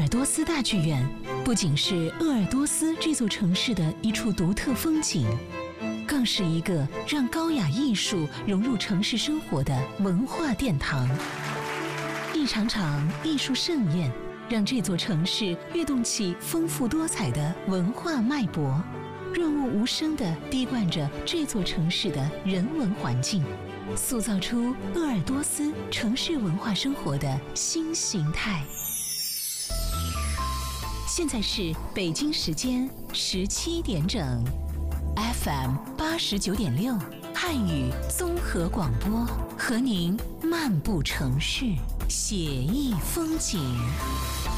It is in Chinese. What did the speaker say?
多斯大剧院不仅是鄂尔多斯这座城市的一处独特风景，更是一个让高雅艺术融入城市生活的文化殿堂。一场场艺术盛宴，让这座城市跃动起丰富多彩的文化脉搏，润物无声地滴灌着这座城市的人文环境，塑造出鄂尔多斯城市文化生活的新形态。现在是北京时间17点整 ，FM 89.6汉语综合广播，和您漫步城市，写意风景。